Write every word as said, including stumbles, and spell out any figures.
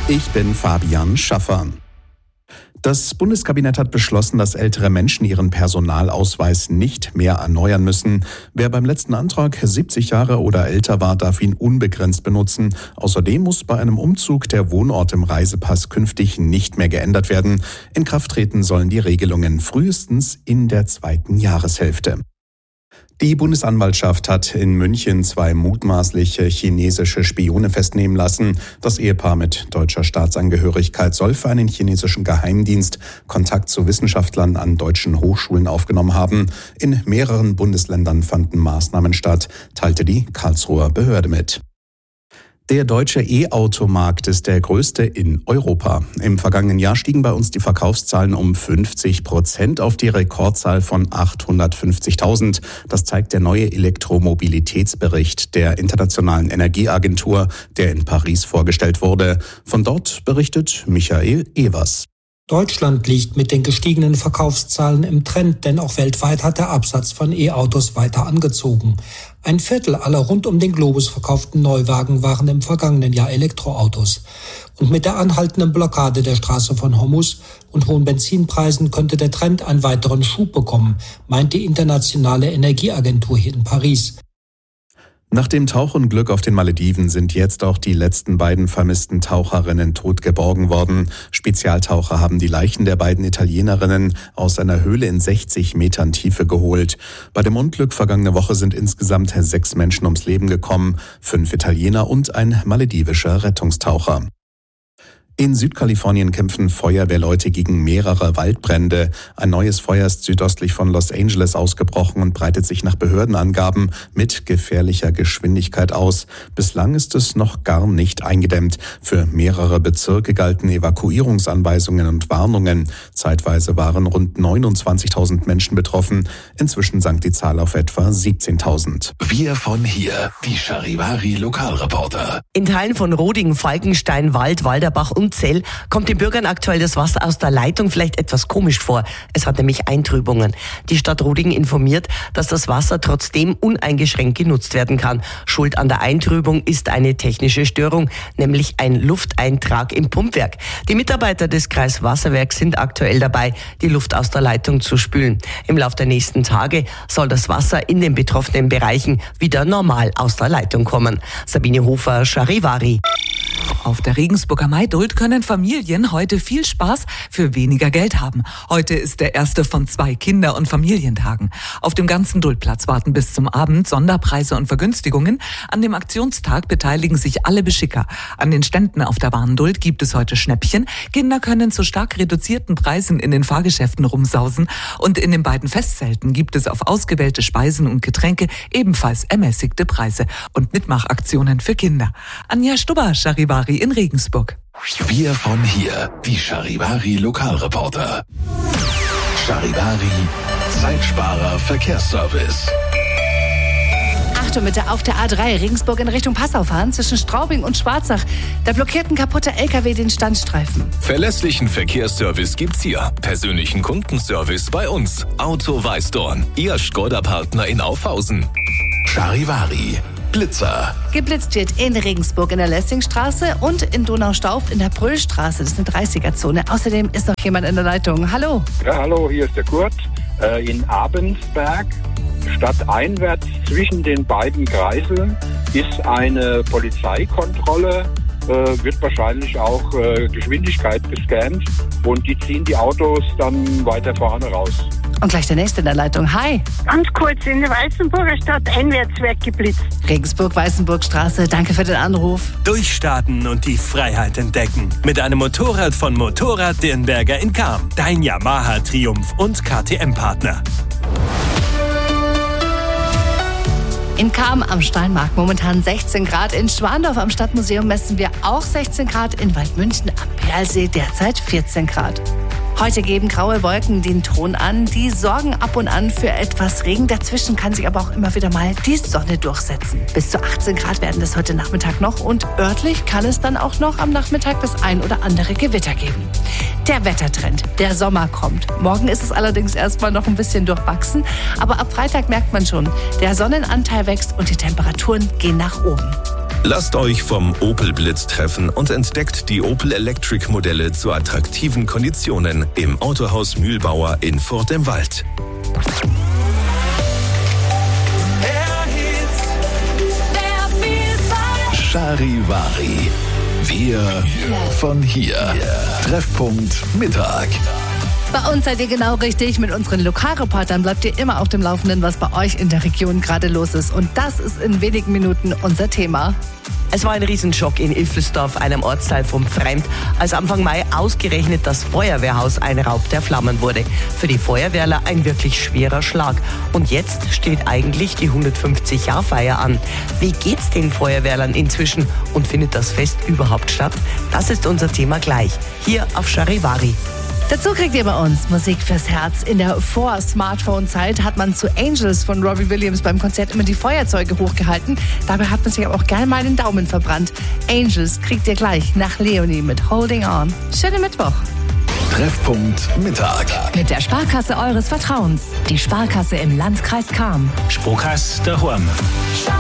Ich bin Fabian Schaffer. Das Bundeskabinett hat beschlossen, dass ältere Menschen ihren Personalausweis nicht mehr erneuern müssen. Wer beim letzten Antrag siebzig Jahre oder älter war, darf ihn unbegrenzt benutzen. Außerdem muss bei einem Umzug der Wohnort im Reisepass künftig nicht mehr geändert werden. In Kraft treten sollen die Regelungen frühestens in der zweiten Jahreshälfte. Die Bundesanwaltschaft hat in München zwei mutmaßliche chinesische Spione festnehmen lassen. Das Ehepaar mit deutscher Staatsangehörigkeit soll für einen chinesischen Geheimdienst Kontakt zu Wissenschaftlern an deutschen Hochschulen aufgenommen haben. In mehreren Bundesländern fanden Maßnahmen statt, teilte die Karlsruher Behörde mit. Der deutsche E-Auto-Markt ist der größte in Europa. Im vergangenen Jahr stiegen bei uns die Verkaufszahlen um fünfzig Prozent auf die Rekordzahl von achthundertfünfzigtausend. Das zeigt der neue Elektromobilitätsbericht der Internationalen Energieagentur, der in Paris vorgestellt wurde. Von dort berichtet Michael Evers. Deutschland liegt mit den gestiegenen Verkaufszahlen im Trend, denn auch weltweit hat der Absatz von E-Autos weiter angezogen. Ein Viertel aller rund um den Globus verkauften Neuwagen waren im vergangenen Jahr Elektroautos. Und mit der anhaltenden Blockade der Straße von Hormuz und hohen Benzinpreisen könnte der Trend einen weiteren Schub bekommen, meint die Internationale Energieagentur hier in Paris. Nach dem Tauchunglück auf den Malediven sind jetzt auch die letzten beiden vermissten Taucherinnen tot geborgen worden. Spezialtaucher haben die Leichen der beiden Italienerinnen aus einer Höhle in sechzig Metern Tiefe geholt. Bei dem Unglück vergangene Woche sind insgesamt sechs Menschen ums Leben gekommen, fünf Italiener und ein maledivischer Rettungstaucher. In Südkalifornien kämpfen Feuerwehrleute gegen mehrere Waldbrände. Ein neues Feuer ist südöstlich von Los Angeles ausgebrochen und breitet sich nach Behördenangaben mit gefährlicher Geschwindigkeit aus. Bislang ist es noch gar nicht eingedämmt. Für mehrere Bezirke galten Evakuierungsanweisungen und Warnungen. Zeitweise waren rund neunundzwanzigtausend Menschen betroffen. Inzwischen sank die Zahl auf etwa siebzehntausend. Wir von hier, die Charivari Lokalreporter. In Teilen von Roding, Falkenstein, Wald, Walderbach und Zell kommt den Bürgern aktuell das Wasser aus der Leitung vielleicht etwas komisch vor. Es hat nämlich Eintrübungen. Die Stadt Roding informiert, dass das Wasser trotzdem uneingeschränkt genutzt werden kann. Schuld an der Eintrübung ist eine technische Störung, nämlich ein Lufteintrag im Pumpwerk. Die Mitarbeiter des Kreiswasserwerks sind aktuell dabei, die Luft aus der Leitung zu spülen. Im Laufe der nächsten Tage soll das Wasser in den betroffenen Bereichen wieder normal aus der Leitung kommen. Sabine Hofer, Charivari. Auf der Regensburger Maidult können Familien heute viel Spaß für weniger Geld haben. Heute ist der erste von zwei Kinder- und Familientagen. Auf dem ganzen Duldplatz warten bis zum Abend Sonderpreise und Vergünstigungen. An dem Aktionstag beteiligen sich alle Beschicker. An den Ständen auf der Warnduld gibt es heute Schnäppchen. Kinder können zu stark reduzierten Preisen in den Fahrgeschäften rumsausen. Und in den beiden Festzelten gibt es auf ausgewählte Speisen und Getränke ebenfalls ermäßigte Preise und Mitmachaktionen für Kinder. Anja Stubber, Charivari in Regensburg. Wir von hier, die Charivari Lokalreporter. Charivari, Zeitsparer Verkehrsservice. Achtung bitte, auf der A drei Regensburg in Richtung Passau fahren, zwischen Straubing und Schwarzach. Da blockiert ein kaputter L K W den Standstreifen. Verlässlichen Verkehrsservice gibt's hier. Persönlichen Kundenservice bei uns. Auto Weißdorn, Ihr Skoda-Partner in Aufhausen. Charivari. Blitzer. Geblitzt wird in Regensburg in der Lessingstraße und in Donaustauf in der Brüllstraße. Das ist eine dreißiger-Zone. Außerdem ist noch jemand in der Leitung. Hallo. Ja, hallo, hier ist der Kurt. Äh, in Abensberg, stadteinwärts zwischen den beiden Kreiseln, ist eine Polizeikontrolle. Äh, wird wahrscheinlich auch äh, Geschwindigkeit gescannt und die ziehen die Autos dann weiter vorne raus. Und gleich der nächste in der Leitung. Hi. Ganz kurz, in der Weißenburger Stadt einwärts wird geblitzt. Regensburg-Weißenburgstraße, danke für den Anruf. Durchstarten und die Freiheit entdecken. Mit einem Motorrad von Motorrad Dirnberger in Cham. Dein Yamaha Triumph und K T M-Partner. In Cham am Steinmarkt momentan sechzehn Grad. In Schwandorf am Stadtmuseum messen wir auch sechzehn Grad. In Waldmünchen am Perlsee derzeit vierzehn Grad. Heute geben graue Wolken den Ton an. Die sorgen ab und an für etwas Regen. Dazwischen kann sich aber auch immer wieder mal die Sonne durchsetzen. Bis zu achtzehn Grad werden es heute Nachmittag noch. Und örtlich kann es dann auch noch am Nachmittag das ein oder andere Gewitter geben. Der Wettertrend. Der Sommer kommt. Morgen ist es allerdings erstmal noch ein bisschen durchwachsen. Aber ab Freitag merkt man schon, der Sonnenanteil wächst und die Temperaturen gehen nach oben. Lasst euch vom Opel Blitz treffen und entdeckt die Opel Electric Modelle zu attraktiven Konditionen im Autohaus Mühlbauer in Furt im Wald. Charivari. Wir von hier. Treffpunkt Mittag. Bei uns seid ihr genau richtig. Mit unseren Lokalreportern bleibt ihr immer auf dem Laufenden, was bei euch in der Region gerade los ist. Und das ist in wenigen Minuten unser Thema. Es war ein Riesenschock in Iffelsdorf, einem Ortsteil von Pfreimd, als Anfang Mai ausgerechnet das Feuerwehrhaus ein Raub der Flammen wurde. Für die Feuerwehrler ein wirklich schwerer Schlag. Und jetzt steht eigentlich die hundertfünfzig-Jahr-Feier an. Wie geht's den Feuerwehrlern inzwischen und findet das Fest überhaupt statt? Das ist unser Thema gleich, hier auf Charivari. Dazu kriegt ihr bei uns Musik fürs Herz. In der Vor-Smartphone-Zeit hat man zu Angels von Robbie Williams beim Konzert immer die Feuerzeuge hochgehalten. Dabei hat man sich aber auch gerne mal den Daumen verbrannt. Angels kriegt ihr gleich nach Leonie mit Holding On. Schönen Mittwoch. Treffpunkt Mittag. Mit der Sparkasse eures Vertrauens. Die Sparkasse im Landkreis Cham. Sparkasse daheim.